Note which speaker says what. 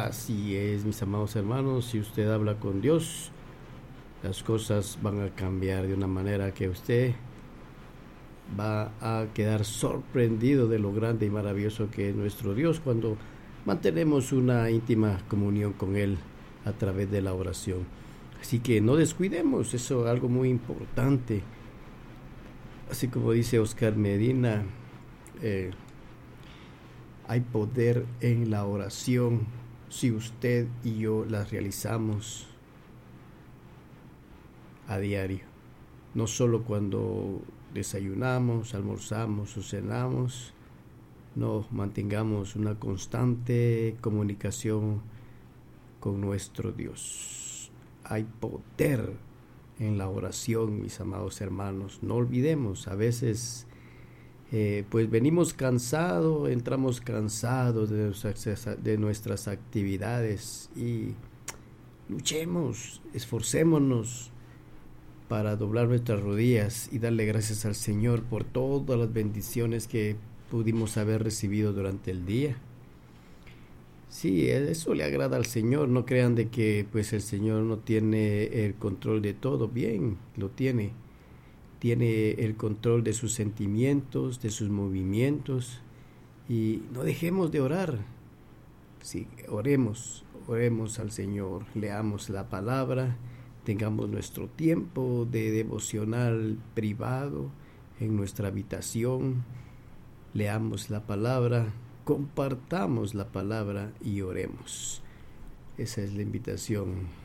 Speaker 1: Así es, mis amados hermanos, si usted habla con Dios, las cosas van a cambiar de una manera que usted va a quedar sorprendido de lo grande y maravilloso que es nuestro Dios cuando mantenemos una íntima comunión con Él a través de la oración. Así que no descuidemos, eso es algo muy importante. Así como dice Oscar Medina, hay poder en la oración si usted y yo la realizamos a diario. No solo cuando desayunamos, almorzamos o cenamos, no, mantengamos una constante comunicación con nuestro Dios. Hay poder en la oración, mis amados hermanos. No olvidemos, a veces pues venimos cansados, entramos cansados de nuestras actividades y luchemos, esforcémonos para doblar nuestras rodillas y darle gracias al Señor por todas las bendiciones que pudimos haber recibido durante el día. Sí, eso le agrada al Señor. No crean de que pues el Señor no tiene el control de todo. Bien, lo tiene. Tiene el control de sus sentimientos, de sus movimientos. Y no dejemos de orar. Sí, oremos al Señor. Leamos la palabra. Tengamos nuestro tiempo de devocional privado en nuestra habitación. Leamos la palabra, compartamos la palabra y oremos. Esa es la invitación